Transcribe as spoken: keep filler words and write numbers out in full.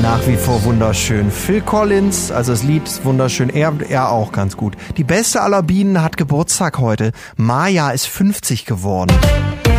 Nach wie vor wunderschön. Phil Collins, also das Lied ist wunderschön, er, er auch ganz gut. Die beste aller Bienen hat Geburtstag heute. Maja ist fünfzig geworden.